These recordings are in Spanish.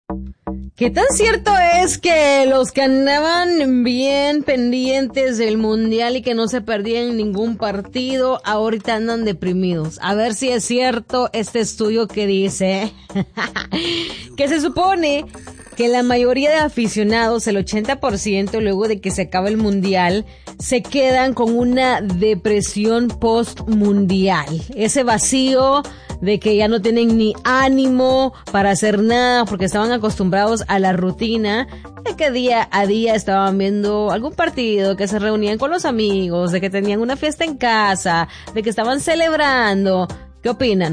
¿Qué tan cierto es que los que andaban bien pendientes del mundial y que no se perdían ningún partido, ahorita andan deprimidos? A ver si es cierto este estudio que dice que se supone que la mayoría de aficionados, el 80%, luego de que se acaba el mundial, se quedan con una depresión post-mundial. Ese vacío de que ya no tienen ni ánimo para hacer nada porque estaban acostumbrados a la rutina de que día a día estaban viendo algún partido, que se reunían con los amigos, de que tenían una fiesta en casa, de que estaban celebrando. ¿Qué opinan?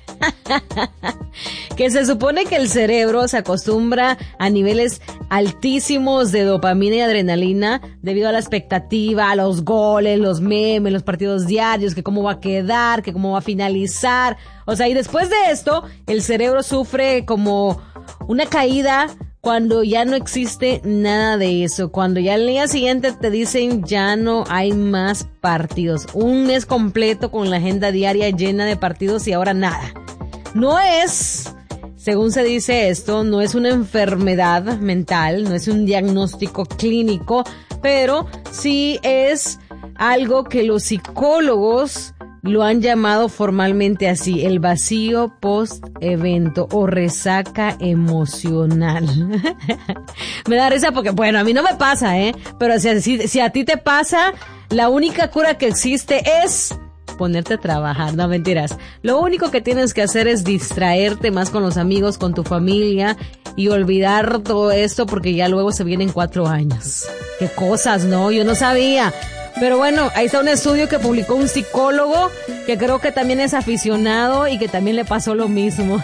Que se supone que el cerebro se acostumbra a niveles altísimos de dopamina y adrenalina debido a la expectativa, a los goles, los memes, los partidos diarios, que cómo va a quedar, que cómo va a finalizar. O sea, y después de esto, el cerebro sufre como una caída cuando ya no existe nada de eso, cuando ya al día siguiente te dicen ya no hay más partidos. Un mes completo con la agenda diaria llena de partidos y ahora nada. No es, según se dice esto, no es una enfermedad mental, no es un diagnóstico clínico, pero sí es algo que los psicólogos lo han llamado formalmente así, el vacío post-evento o resaca emocional. Me da risa porque, bueno, a mí no me pasa, pero si a ti te pasa, la única cura que existe es ponerte a trabajar, no mentiras. Lo único que tienes que hacer es distraerte más con los amigos, con tu familia y olvidar todo esto porque ya luego se vienen 4 años. Qué cosas, ¿no? Yo no sabía. Pero bueno, ahí está un estudio que publicó un psicólogo que creo que también es aficionado y que también le pasó lo mismo.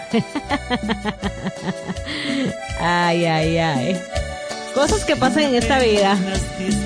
Ay. Cosas que pasan en esta vida.